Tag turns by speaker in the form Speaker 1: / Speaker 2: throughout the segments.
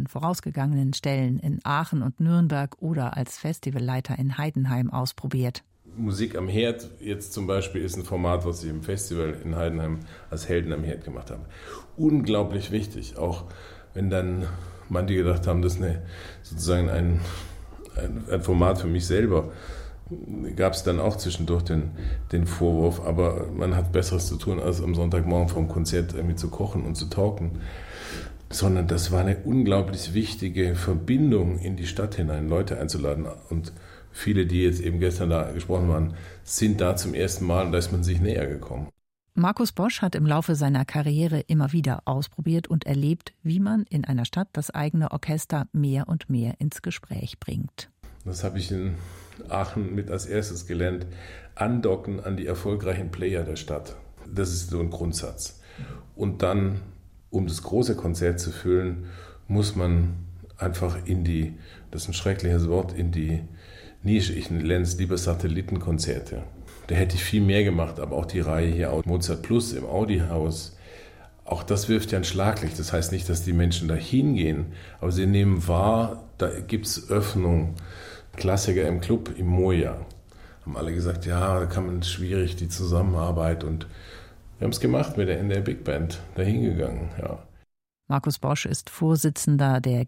Speaker 1: an vorausgegangenen Stellen in Aachen und Nürnberg oder als Festivalleiter in Heidenheim ausprobiert.
Speaker 2: Musik am Herd jetzt zum Beispiel ist ein Format, was ich im Festival in Heidenheim als Helden am Herd gemacht habe. Unglaublich wichtig, auch wenn dann manche gedacht haben, das ist sozusagen ein Format für mich selber. Gab es dann auch zwischendurch den Vorwurf, aber man hat Besseres zu tun, als am Sonntagmorgen vor dem Konzert irgendwie zu kochen und zu talken. Sondern das war eine unglaublich wichtige Verbindung in die Stadt hinein, Leute einzuladen. Und viele, die jetzt eben gestern da gesprochen waren, sind da zum ersten Mal und da ist man sich näher gekommen.
Speaker 1: Markus Bosch hat im Laufe seiner Karriere immer wieder ausprobiert und erlebt, wie man in einer Stadt das eigene Orchester mehr und mehr ins Gespräch bringt.
Speaker 2: Das habe ich in Aachen mit als erstes gelernt. Andocken an die erfolgreichen Player der Stadt. Das ist so ein Grundsatz. Und dann, um das große Konzert zu füllen, muss man einfach das ist ein schreckliches Wort, in die Nische. Ich nenne es lieber Satellitenkonzerte. Da hätte ich viel mehr gemacht, aber auch die Reihe hier, Mozart Plus im Audi-Haus, auch das wirft ja ein Schlaglicht. Das heißt nicht, dass die Menschen da hingehen, aber sie nehmen wahr, da gibt es Öffnung. Klassiker im Club im Moja. Haben alle gesagt, ja, da kann man schwierig die Zusammenarbeit, und wir haben es gemacht mit der NDR Big Band, da hingegangen, ja.
Speaker 1: Markus Bosch ist Vorsitzender der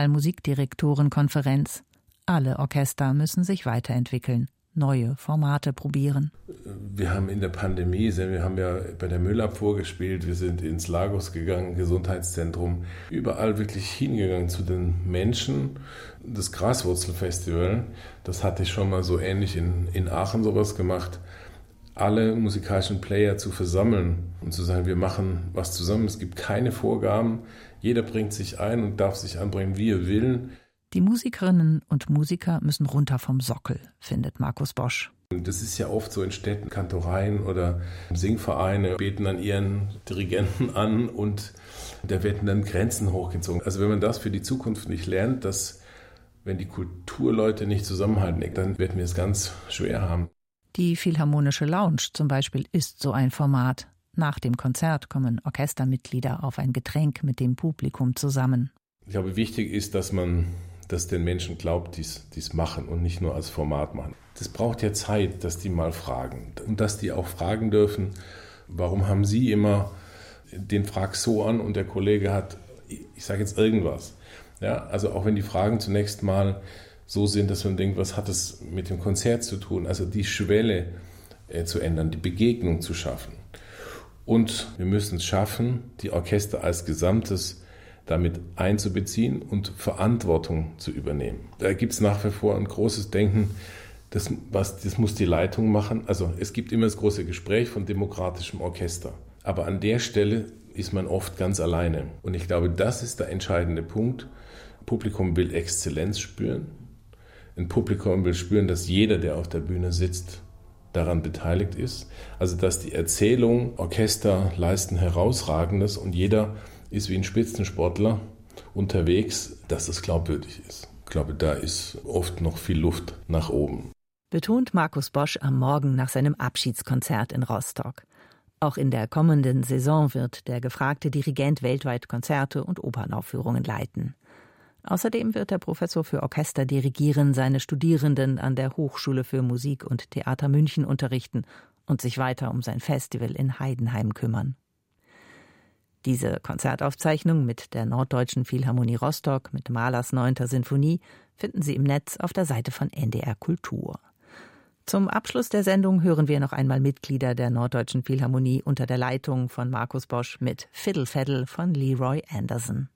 Speaker 1: Generalmusikdirektorenkonferenz. Alle Orchester müssen sich weiterentwickeln, neue Formate probieren.
Speaker 2: Wir haben in der Pandemie, wir haben ja bei der Müllabfuhr gespielt, wir sind ins Lagos gegangen, Gesundheitszentrum, überall wirklich hingegangen zu den Menschen. Das Graswurzelfestival, das hatte ich schon mal so ähnlich in Aachen sowas gemacht, alle musikalischen Player zu versammeln und zu sagen, wir machen was zusammen, es gibt keine Vorgaben, jeder bringt sich ein und darf sich anbringen, wie er will.
Speaker 1: Die Musikerinnen und Musiker müssen runter vom Sockel, findet Markus Bosch.
Speaker 2: Das ist ja oft so in Städten, Kantoreien oder Singvereine beten dann ihren Dirigenten an und da werden dann Grenzen hochgezogen. Also wenn man das für die Zukunft nicht lernt, dass wenn die Kulturleute nicht zusammenhalten, dann werden wir es ganz schwer haben.
Speaker 1: Die Philharmonische Lounge zum Beispiel ist so ein Format. Nach dem Konzert kommen Orchestermitglieder auf ein Getränk mit dem Publikum zusammen.
Speaker 2: Ich glaube, wichtig ist, dass den Menschen glaubt, dies machen und nicht nur als Format machen. Das braucht ja Zeit, dass die mal fragen und dass die auch fragen dürfen, warum haben Sie immer den Frag so an und der Kollege hat, ich sage jetzt irgendwas. Ja, also auch wenn die Fragen zunächst mal so sind, dass man denkt, was hat es mit dem Konzert zu tun? Also die Schwelle zu ändern, die Begegnung zu schaffen. Und wir müssen es schaffen, die Orchester als Gesamtes damit einzubeziehen und Verantwortung zu übernehmen. Da gibt es nach wie vor ein großes Denken, das muss die Leitung machen. Also es gibt immer das große Gespräch von demokratischem Orchester. Aber an der Stelle ist man oft ganz alleine. Und ich glaube, das ist der entscheidende Punkt. Ein Publikum will Exzellenz spüren. Ein Publikum will spüren, dass jeder, der auf der Bühne sitzt, daran beteiligt ist. Also dass die Erzählung, Orchester leisten Herausragendes und jeder ist wie ein Spitzensportler unterwegs, dass es glaubwürdig ist. Ich glaube, da ist oft noch viel Luft nach oben.
Speaker 1: Betont Markus Bosch am Morgen nach seinem Abschiedskonzert in Rostock. Auch in der kommenden Saison wird der gefragte Dirigent weltweit Konzerte und Opernaufführungen leiten. Außerdem wird der Professor für Orchester dirigieren, seine Studierenden an der Hochschule für Musik und Theater München unterrichten und sich weiter um sein Festival in Heidenheim kümmern. Diese Konzertaufzeichnung mit der Norddeutschen Philharmonie Rostock mit Mahlers 9. Sinfonie finden Sie im Netz auf der Seite von NDR Kultur. Zum Abschluss der Sendung hören wir noch einmal Mitglieder der Norddeutschen Philharmonie unter der Leitung von Markus Bosch mit Fiddle Faddle von Leroy Anderson.